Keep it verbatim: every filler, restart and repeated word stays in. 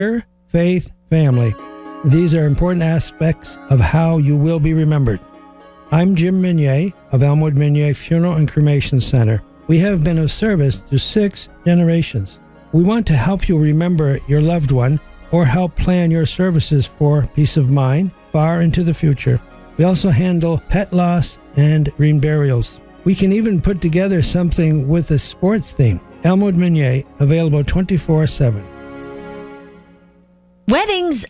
faith, family. These are important aspects of how you will be remembered. I'm Jim Minier of Elmwood Minier Funeral and Cremation Center. We have been of service to six generations. We want to help you remember your loved one or help plan your services for peace of mind far into the future. We also handle pet loss and green burials. We can even put together something with a sports theme. Elmwood Minier, available twenty-four seven. Weddings